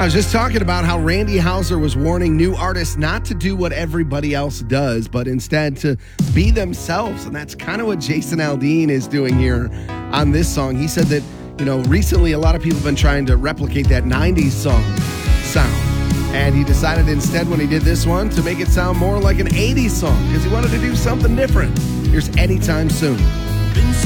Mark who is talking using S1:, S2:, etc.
S1: I was just talking about how Randy Houser was warning new artists not to do what everybody else does, but instead to be themselves. And that's kind of what Jason Aldean is doing here on this song. He said that, recently a lot of people have been trying to replicate that 90s song sound. And he decided instead when he did this one to make it sound more like an 80s song because he wanted to do something different. Here's Anytime Soon.